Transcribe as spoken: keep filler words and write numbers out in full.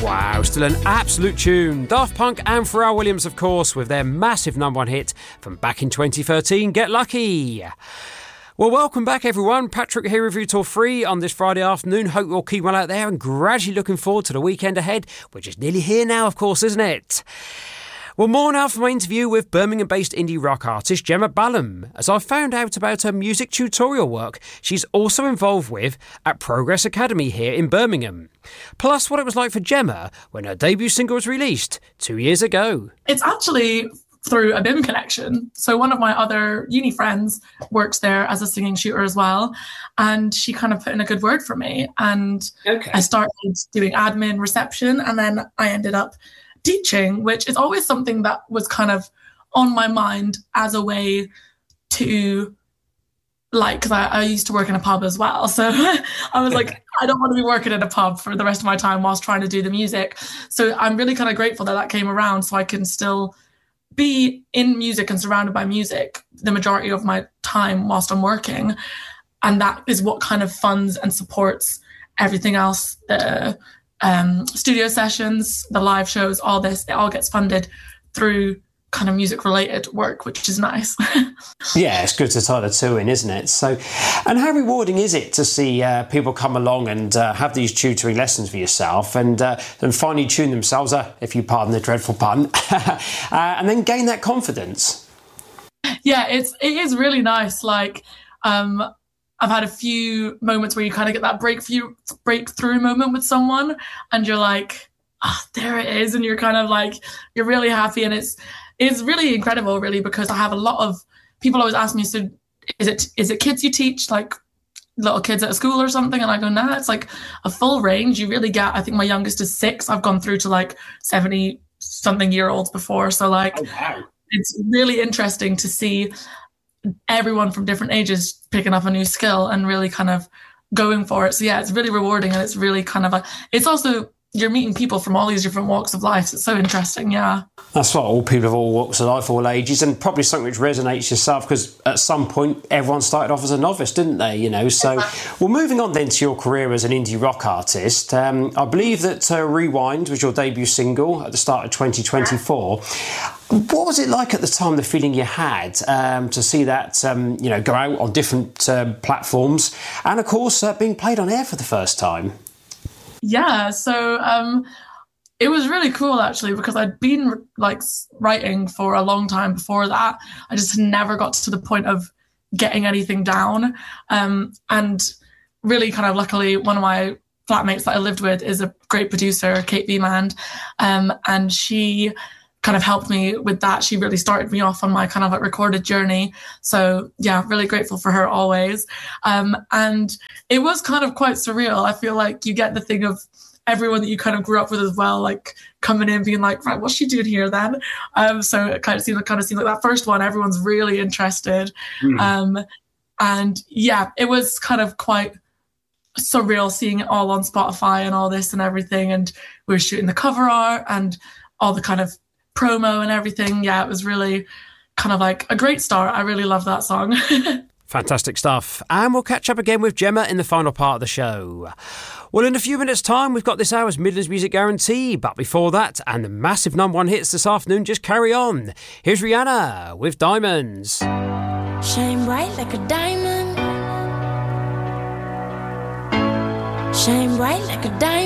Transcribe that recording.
Wow, still an absolute tune. Daft Punk and Pharrell Williams, of course, with their massive number one hit from back in twenty thirteen, Get Lucky. Well, welcome back, everyone. Patrick here with you till three on this Friday afternoon. Hope you're keeping well out there and gradually looking forward to the weekend ahead, which is nearly here now, of course, isn't it? Well, more now for my interview with Birmingham-based indie rock artist Gemma Ballum, as I found out about her music tutorial work she's also involved with at Progress Academy here in Birmingham. Plus, what it was like for Gemma when her debut single was released two years ago. It's actually through a B I M connection. So one of my other uni friends works there as a singing shooter as well. And she kind of put in a good word for me. And okay. I started doing admin reception, and then I ended up teaching, which is always something that was kind of on my mind as a way to, like, because I, I used to work in a pub as well. So I was like, I don't want to be working in a pub for the rest of my time whilst trying to do the music. So I'm really kind of grateful that that came around so I can still be in music and surrounded by music the majority of my time whilst I'm working. And that is what kind of funds and supports everything else, the um, studio sessions, the live shows, all this, it all gets funded through kind of music related work, which is nice. Yeah, it's good to tie the two in, isn't it? So, and how rewarding is it to see uh, people come along and uh, have these tutoring lessons for yourself and uh, and finally tune themselves up, if you pardon the dreadful pun, uh, and then gain that confidence? Yeah, it's it is really nice. Like, um, I've had a few moments where you kind of get that breakthrough breakthrough moment with someone, and you're like, oh, there it is, and you're kind of like, you're really happy, and it's it's really incredible, really, because I have a lot of people always ask me, so is it is it kids you teach, like little kids at a school or something? And I go, nah, it's like a full range. You really get, I think my youngest is six. I've gone through to like seventy something year olds before. So like, oh, wow. It's really interesting to see everyone from different ages picking up a new skill and really kind of going for it. So yeah, it's really rewarding, and it's really kind of a, it's also, you're meeting people from all these different walks of life. So it's so interesting, yeah. That's what all people of all walks of life, all ages, and probably something which resonates yourself, because at some point everyone started off as a novice, didn't they? You know, so well, moving on then to your career as an indie rock artist, um, I believe that uh, Rewind was your debut single at the start of twenty twenty-four. What was it like at the time, the feeling you had um, to see that, um, you know, go out on different uh, platforms and, of course, uh, being played on air for the first time? Yeah, so um, it was really cool, actually, because I'd been like writing for a long time before that. I just never got to the point of getting anything down. Um, and really kind of luckily, one of my flatmates that I lived with is a great producer, Kate Beemand, um, and she kind of helped me with that. She really started me off on my kind of like recorded journey. So yeah, really grateful for her always. Um, and it was kind of quite surreal. I feel like you get the thing of everyone that you kind of grew up with as well, like coming in being like, right, what's she doing here then? Um, so it kind of seemed, it kind of seemed like that first one, everyone's really interested. Mm. Um, and yeah, it was kind of quite surreal seeing it all on Spotify and all this and everything. And we were shooting the cover art and all the kind of promo and everything. Yeah, it was really kind of like a great start. I really love that song. Fantastic stuff. And we'll catch up again with Gemma in the final part of the show. Well, in a few minutes' time, we've got this hour's Midlands Music Guarantee. But before that, and the massive number one hits this afternoon just carry on. Here's Rihanna with Diamonds. Shine bright like a diamond. Shine bright like a diamond.